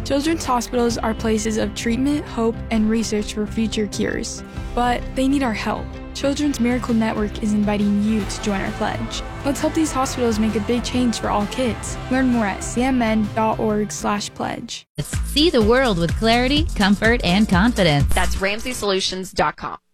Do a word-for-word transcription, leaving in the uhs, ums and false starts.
Children's hospitals are places of treatment, hope, and research for future cures. But they need our help. Children's Miracle Network is inviting you to join our pledge. Let's help these hospitals make a big change for all kids. Learn more at c m n dot org slash pledge. See the world with clarity, comfort, and confidence. That's Ramsey Solutions dot com.